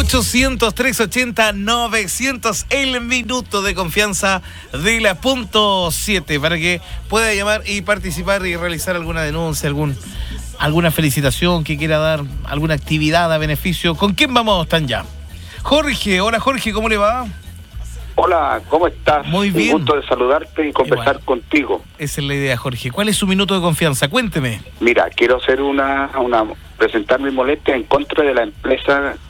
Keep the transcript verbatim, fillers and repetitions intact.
ochocientos, trescientos ochenta, novecientos, el minuto de confianza de la punto siete, para que pueda llamar y participar y realizar alguna denuncia, algún, alguna felicitación que quiera dar, alguna actividad a beneficio. ¿Con quién vamos tan ya? Jorge, hola Jorge, ¿cómo le va? Hola, ¿cómo estás? Muy bien. Un gusto de saludarte y conversar Igual. contigo. Esa es la idea, Jorge. ¿Cuál es su minuto de confianza? Cuénteme. Mira, quiero hacer una, una presentar mi molestia en contra de la empresa